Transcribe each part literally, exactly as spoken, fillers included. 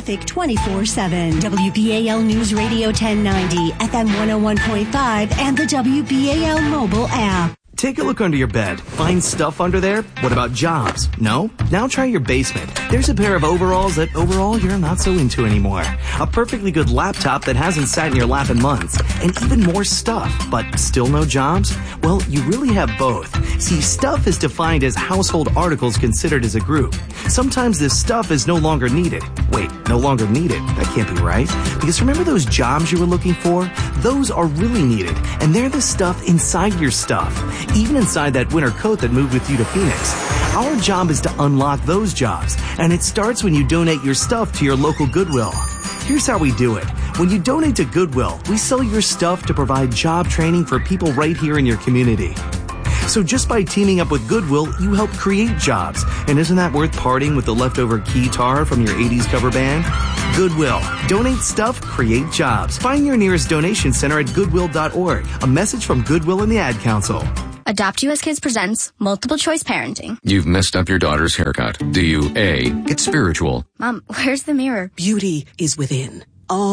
traffic twenty-four seven. W B A L News Radio ten ninety, F M one oh one point five, and the W B A L mobile app. Take a look under your bed. Find stuff under there? What about jobs? No? Now try your basement. There's a pair of overalls that overall you're not so into anymore. A perfectly good laptop that hasn't sat in your lap in months. And even more stuff, but still no jobs? Well, you really have both. See, stuff is defined as household articles considered as a group. Sometimes this stuff is no longer needed. Wait, no longer needed? That can't be right. Because remember those jobs you were looking for? Those are really needed, and they're the stuff inside your stuff. Even inside that winter coat that moved with you to Phoenix. Our job is to unlock those jobs, and it starts when you donate your stuff to your local Goodwill. Here's how we do it. When you donate to Goodwill, we sell your stuff to provide job training for people right here in your community. So just by teaming up with Goodwill, you help create jobs. And isn't that worth parting with the leftover guitar from your eighties cover band? Goodwill. Donate stuff, create jobs. Find your nearest donation center at goodwill dot org. A message from Goodwill and the Ad Council. Adopt U S Kids presents Multiple Choice Parenting. You've messed up your daughter's haircut. Do you A, get spiritual? Mom, where's the mirror? Beauty is within.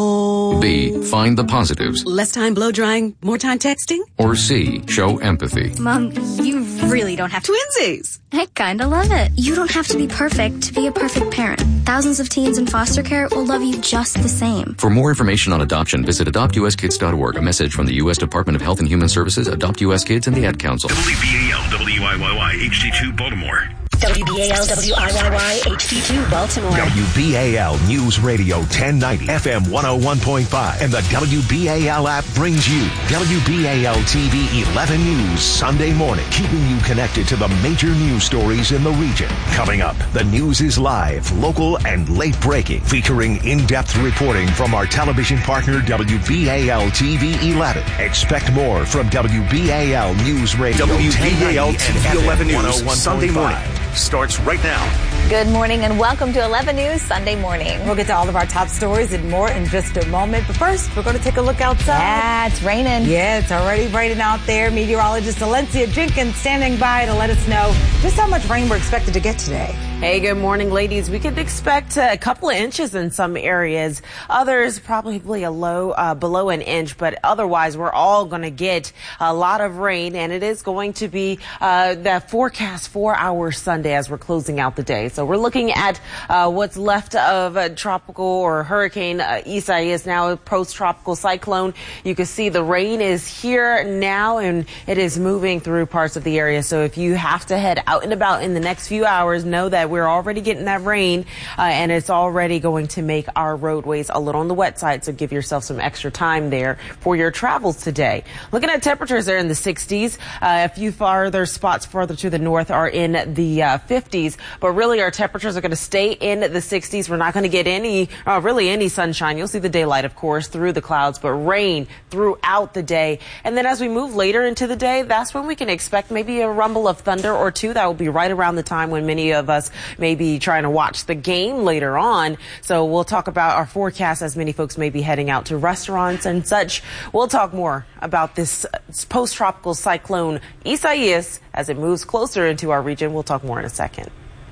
Oh. B, find the positives. Less time blow drying, more time texting? Or C, show empathy. Mom, you really don't have to. Twinsies! I kinda love it. You don't have to be perfect to be a perfect parent. Thousands of teens in foster care will love you just the same. For more information on adoption, visit adopt u s kids dot org. A message from the U S Department of Health and Human Services, Adopt U S Kids, and the Ad Council. W B A L W I Y Y H D two Baltimore. W B A L W I Y Y H D two Baltimore. W B A L News Radio ten ninety, F M one oh one point five, and the W B A L app brings you W B A L T V eleven News Sunday morning, keeping you connected to the major news stories in the region. Coming up, the news is live, local, and late breaking, featuring in-depth reporting from our television partner W B A L T V eleven. Expect more from W B A L News Radio W B A L T V eleven News one oh one Sunday morning starts right now. Good morning and welcome to eleven News Sunday morning. We'll get to all of our top stories and more in just a moment. But first, we're going to take a look outside. Yeah, it's raining. Yeah, it's already raining out there. Meteorologist Alencia Jenkins standing by to let us know just how much rain we're expected to get today. Hey, good morning, ladies. We could expect a couple of inches in some areas. Others probably a low, uh, below an inch, but otherwise we're all going to get a lot of rain, and it is going to be uh, the forecast for our Sunday as we're closing out the day. So we're looking at uh, what's left of a tropical or hurricane uh, Isaias, now a post-tropical cyclone. You can see the rain is here now, and it is moving through parts of the area. So if you have to head out and about in the next few hours, know that we're already getting that rain, uh, and it's already going to make our roadways a little on the wet side, so give yourself some extra time there for your travels today. Looking at temperatures, they're in the sixties. Uh, a few farther spots further to the north are in the uh, fifties, but really our temperatures are going to stay in the sixties. We're not going to get any, uh, really any sunshine. You'll see the daylight, of course, through the clouds, but rain throughout the day. And then as we move later into the day, that's when we can expect maybe a rumble of thunder or two. That will be right around the time when many of us maybe trying to watch the game later on. So we'll talk about our forecast as many folks may be heading out to restaurants and such. We'll talk more about this post-tropical cyclone Isaias as it moves closer into our region. We'll talk more in a second.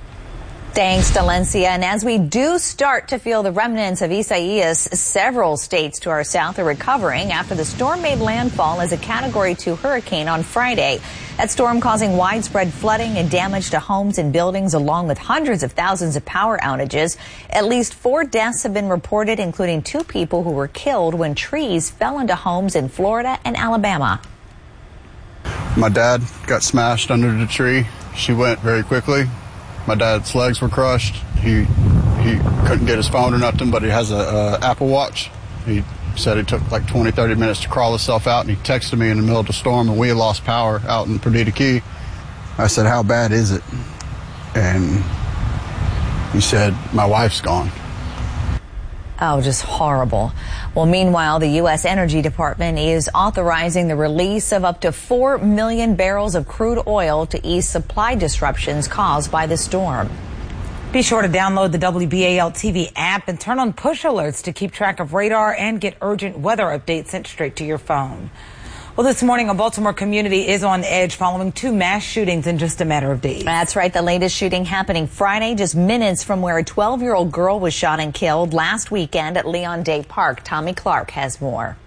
Thanks, Dalencia. And as we do start to feel the remnants of Isaias, several states to our south are recovering after the storm made landfall as a Category two hurricane on Friday. That storm causing widespread flooding and damage to homes and buildings, along with hundreds of thousands of power outages. At least four deaths have been reported, including two people who were killed when trees fell into homes in Florida and Alabama. My dad got smashed under the tree. She went very quickly. My dad's legs were crushed. He he couldn't get his phone or nothing, but he has a, a Apple Watch. He said it took like twenty, thirty minutes to crawl himself out, and he texted me in the middle of the storm, and we had lost power out in Perdita Key. I said, how bad is it? And he said, my wife's gone. Oh, just horrible. Well, meanwhile, the U S Energy Department is authorizing the release of up to four million barrels of crude oil to ease supply disruptions caused by the storm. Be sure to download the W B A L T V app and turn on push alerts to keep track of radar and get urgent weather updates sent straight to your phone. Well, this morning, a Baltimore community is on edge following two mass shootings in just a matter of days. That's right. The latest shooting happening Friday, just minutes from where a twelve-year-old girl was shot and killed last weekend at Leon Day Park. Tommy Clark has more.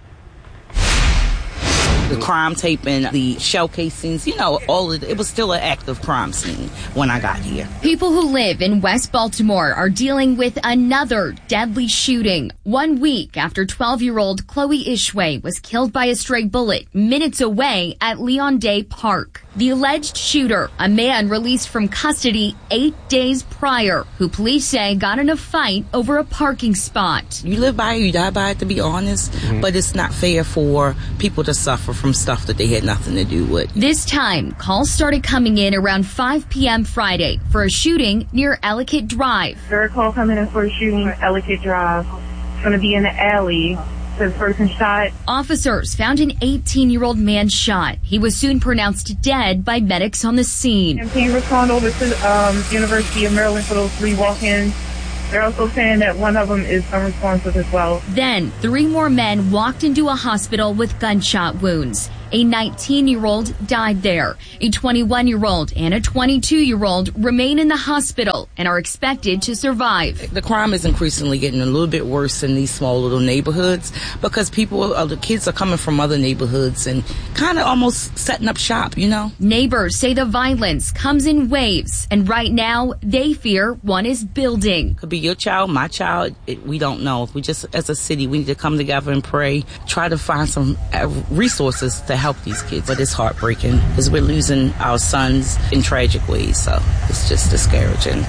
The crime tape and the shell casings, you know, all of it, it was still an active crime scene when I got here. People who live in West Baltimore are dealing with another deadly shooting. One week after twelve-year-old Chloe Ishway was killed by a stray bullet minutes away at Leon Day Park. The alleged shooter, a man released from custody eight days prior, who police say got in a fight over a parking spot. You live by it, you die by it, to be honest, mm-hmm. but it's not fair for people to suffer from stuff that they had nothing to do with. This time, calls started coming in around five p.m. Friday for a shooting near Ellicott Drive. There a call coming in for a shooting at Ellicott Drive. It's going to be in the alley. The person shot. Officers found an eighteen-year-old man shot. He was soon pronounced dead by medics on the scene. Campaign respond over to um, University of Maryland for those three walk-ins. They're also saying that one of them is unresponsive as well. Then, three more men walked into a hospital with gunshot wounds. A nineteen-year-old died there. A twenty-one-year-old and a twenty-two-year-old remain in the hospital and are expected to survive. The crime is increasingly getting a little bit worse in these small little neighborhoods because people, uh, the kids are coming from other neighborhoods and kind of almost setting up shop, you know? Neighbors say the violence comes in waves, and right now they fear one is building. Could be your child, my child, it, we don't know. We just, as a city, we need to come together and pray, try to find some uh, resources to help these kids. But it's heartbreaking because we're losing our sons in tragic ways, so it's just discouraging.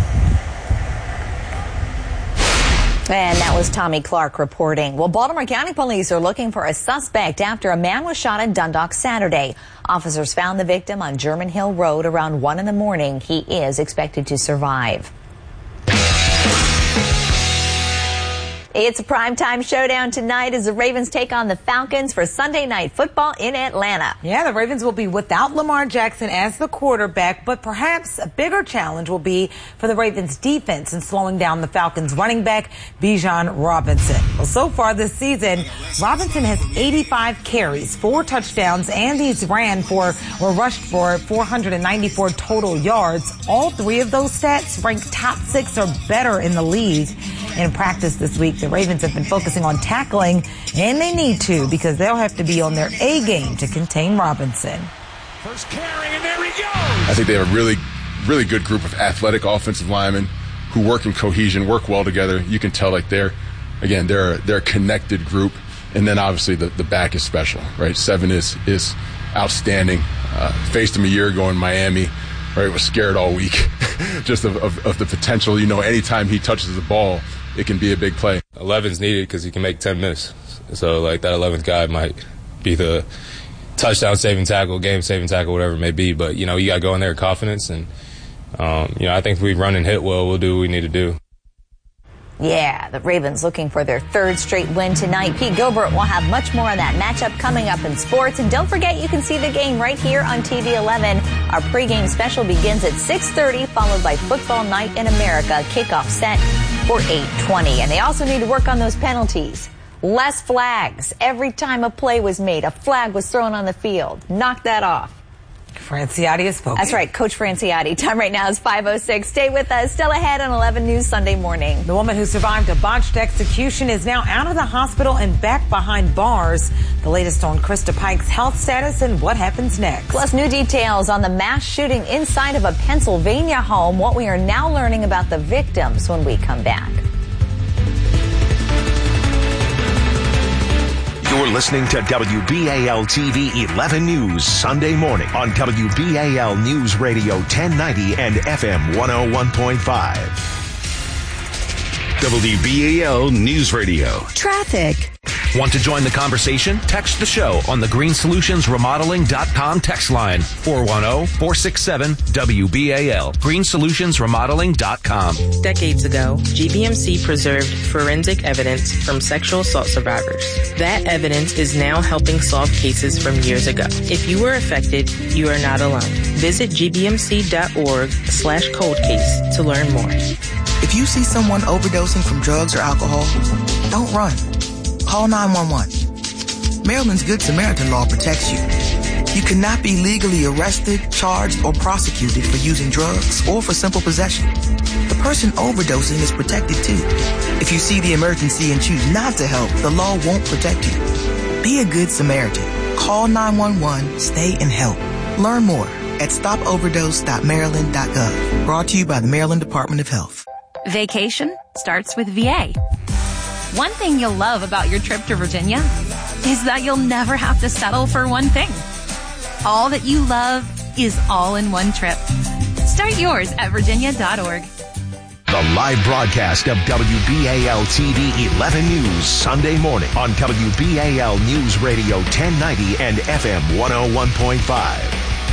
And that was Tommy Clark reporting. Well, Baltimore County Police are looking for a suspect after a man was shot in Dundalk Saturday. Officers found the victim on German Hill Road around one in the morning. He is expected to survive. It's a primetime showdown tonight as the Ravens take on the Falcons for Sunday Night Football in Atlanta. Yeah, the Ravens will be without Lamar Jackson as the quarterback, but perhaps a bigger challenge will be for the Ravens defense in slowing down the Falcons running back, Bijan Robinson. Well, so far this season, Robinson has eighty-five carries, four touchdowns, and he's ran for or rushed for four hundred ninety-four total yards. All three of those stats rank top six or better in the league. In practice this week, the Ravens have been focusing on tackling, and they need to because they'll have to be on their A game to contain Robinson. First carry, and there he goes. I think they have a really, really good group of athletic offensive linemen who work in cohesion, work well together. You can tell, like, they're, again, they're, they're a connected group. And then, obviously, the, the back is special, right? Seven is, is outstanding. Uh, faced him a year ago in Miami. Right, was scared all week just of, of, of the potential. You know, anytime he touches the ball, it can be a big play. eleven's needed because he can make ten miss. So, like, that eleventh guy might be the touchdown-saving tackle, game-saving tackle, whatever it may be. But, you know, you got to go in there with confidence. And, um, you know, I think if we run and hit well, we'll do what we need to do. Yeah, the Ravens looking for their third straight win tonight. Pete Gilbert will have much more on that matchup coming up in sports. And don't forget, you can see the game right here on T V eleven. Our pregame special begins at six thirty, followed by Football Night in America, kickoff set for eight twenty. And they also need to work on those penalties. Less flags. Every time a play was made, a flag was thrown on the field. Knock that off. Franciotti has spoken. That's right, Coach Franciotti. Time right now is five oh six. Stay with us. Still ahead on eleven News Sunday morning. The woman who survived a botched execution is now out of the hospital and back behind bars. The latest on Krista Pike's health status and what happens next. Plus new details on the mass shooting inside of a Pennsylvania home. What we are now learning about the victims when we come back. You're listening to W B A L T V eleven News Sunday morning on W B A L News Radio ten ninety and F M one oh one point five. W B A L News Radio. Traffic. Want to join the conversation? Text the show on the green solutions remodeling dot com text line four one zero, four six seven, W B A L. green solutions remodeling dot com. Decades ago, G B M C preserved forensic evidence from sexual assault survivors. That evidence is now helping solve cases from years ago. If you were affected, you are not alone. Visit G B M C dot org slash cold case to learn more. If you see someone overdosing from drugs or alcohol, don't run. Call nine one one. Maryland's Good Samaritan law protects you. You cannot be legally arrested, charged, or prosecuted for using drugs or for simple possession. The person overdosing is protected too. If you see the emergency and choose not to help, the law won't protect you. Be a good Samaritan. Call nine one one, stay and help. Learn more at stop overdose dot maryland dot gov. Brought to you by the Maryland Department of Health. Vacation starts with V A. One thing you'll love about your trip to Virginia is that you'll never have to settle for one thing. All that you love is all in one trip. Start yours at virginia dot org. The live broadcast of W B A L T V eleven News Sunday morning on W B A L News Radio ten ninety and F M one oh one point five.